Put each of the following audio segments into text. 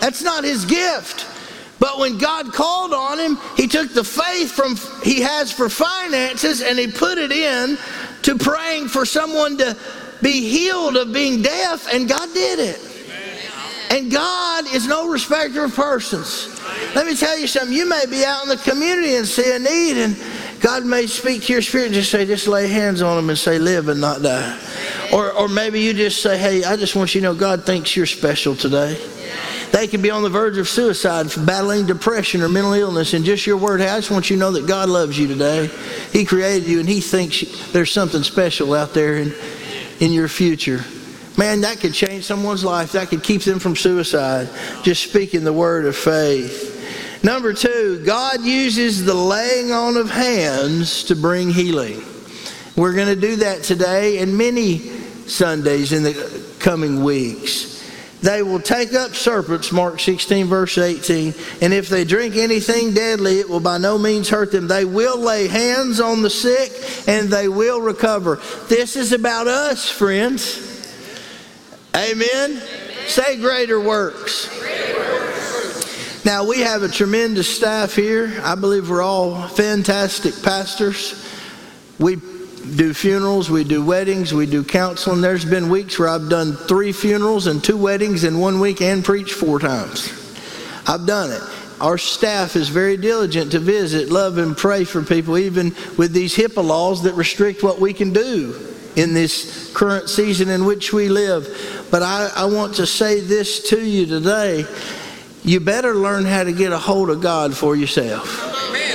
That's not his gift. But when God called on him, he took the faith he has for finances and he put it in to praying for someone to be healed of being deaf, and God did it. And God is no respecter of persons. Let me tell you something. You may be out in the community and see a need, and God may speak to your spirit and just lay hands on them and say, live and not die. Or maybe you just say, hey, I just want you to know God thinks you're special today. They can be on the verge of suicide, battling depression or mental illness, and just your word, hey, I just want you to know that God loves you today. He created you, and he thinks there's something special out there in your future. Man, that could change someone's life. That could keep them from suicide. Just speaking the word of faith. Number 2, God uses the laying on of hands to bring healing. We're going to do that today and many Sundays in the coming weeks. They will take up serpents, Mark 16, verse 18, and if they drink anything deadly, it will by no means hurt them. They will lay hands on the sick, and they will recover. This is about us, friends. Amen? Amen. Say greater works. Greater works. Now, we have a tremendous staff here. I believe we're all fantastic pastors. We do funerals, we do weddings, we do counseling. There's been weeks where I've done 3 funerals and 2 weddings in 1 week and preached 4 times. I've done it. Our staff is very diligent to visit, love, and pray for people, even with these HIPAA laws that restrict what we can do in this current season in which we live. But I want to say this to you today. You better learn how to get a hold of God for yourself.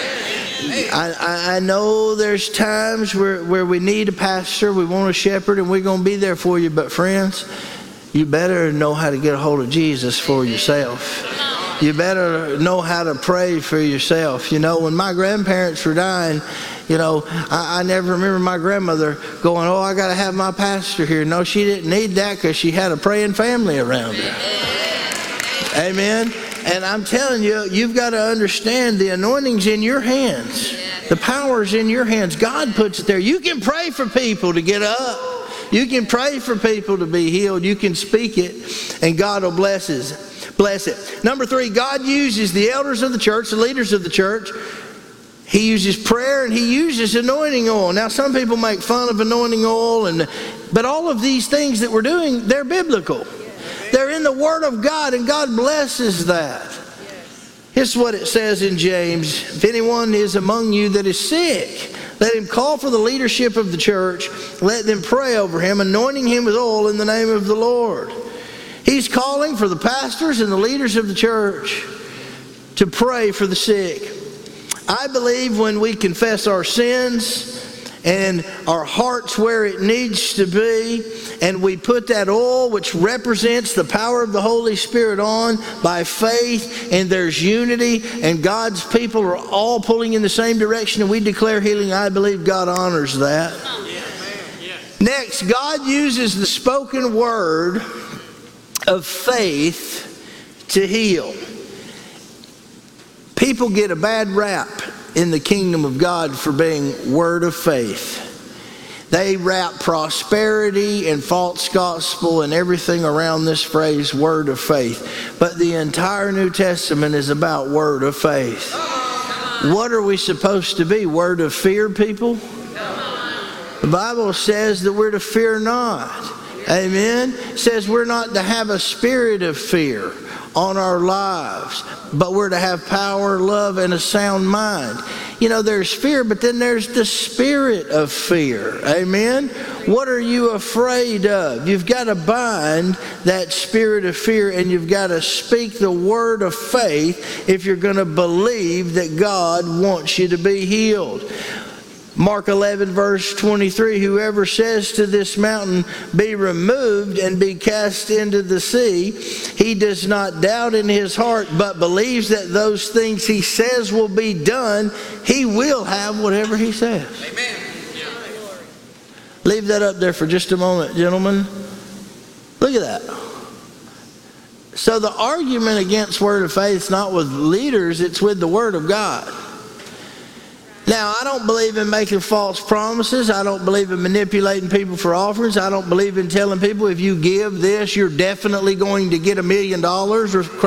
I know there's times where we need a pastor, we want a shepherd, and we're going to be there for you. But friends, you better know how to get a hold of Jesus for yourself. You better know how to pray for yourself. You know, when my grandparents were dying, I never remember my grandmother going, I got to have my pastor here. No, she didn't need that because she had a praying family around her. Amen. And I'm telling you, you've got to understand the anointing's in your hands. The power's in your hands. God puts it there. You can pray for people to get up. You can pray for people to be healed. You can speak it, and God will bless it. Number 3, God uses the elders of the church, the leaders of the church. He uses prayer and he uses anointing oil. Now, some people make fun of anointing oil, but all of these things that we're doing, they're biblical. They're in the Word of God, and God blesses that. Here's what it says in James. If anyone is among you that is sick, let him call for the leadership of the church. Let them pray over him, anointing him with oil in the name of the Lord. He's calling for the pastors and the leaders of the church to pray for the sick. I believe when we confess our sins and our heart's where it needs to be, and we put that oil, which represents the power of the Holy Spirit, on by faith, and there's unity, and God's people are all pulling in the same direction, and we declare healing, I believe God honors that. Next, God uses the spoken word of faith to heal. People get a bad rap in the kingdom of God for being word of faith. They wrap prosperity and false gospel and everything around this phrase, word of faith. But the entire New Testament is about word of faith. What are we supposed to be? Word of fear, people? The Bible says that we're to fear not. Amen? It says we're not to have a spirit of fear on our lives, but we're to have power, love, and a sound mind. There's fear, but then there's the spirit of fear. Amen? What are you afraid of? You've got to bind that spirit of fear, and you've got to speak the word of faith if you're going to believe that God wants you to be healed. Mark 11, verse 23, whoever says to this mountain, be removed and be cast into the sea, he does not doubt in his heart, but believes that those things he says will be done, he will have whatever he says. Amen. Leave that up there for just a moment, gentlemen. Look at that. So the argument against word of faith is not with leaders, it's with the word of God. Now, I don't believe in making false promises. I don't believe in manipulating people for offerings. I don't believe in telling people if you give this, you're definitely going to get $1 million or